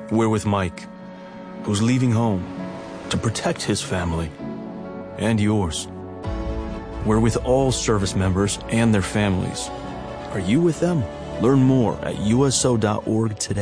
We're with Mike, who's leaving home to protect his family and yours. We're with all service members and their families. Are you with them? Learn more at USO.org today.